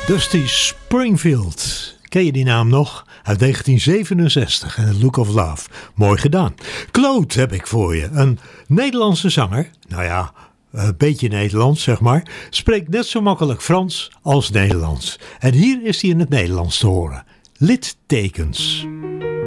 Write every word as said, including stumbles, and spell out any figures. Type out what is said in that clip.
Dusty Springfield. Ken je die naam nog? Uit negentien zevenenzestig en The Look of Love. Mooi gedaan. Claude heb ik voor je. Een Nederlandse zanger. Nou ja, een beetje Nederlands zeg maar. Spreekt net zo makkelijk Frans als Nederlands. En hier is hij in het Nederlands te horen. Littekens.